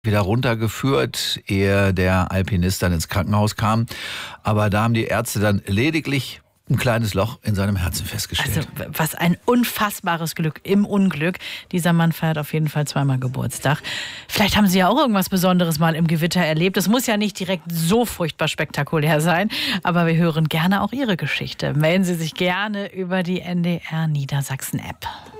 wieder runtergeführt, ehe der Alpinist dann ins Krankenhaus kam. Aber da haben die Ärzte dann lediglich ein kleines Loch in seinem Herzen festgestellt. Also was ein unfassbares Glück im Unglück. Dieser Mann feiert auf jeden Fall zweimal Geburtstag. Vielleicht haben Sie ja auch irgendwas Besonderes mal im Gewitter erlebt. Es muss ja nicht direkt so furchtbar spektakulär sein, aber wir hören gerne auch Ihre Geschichte. Melden Sie sich gerne über die NDR Niedersachsen App.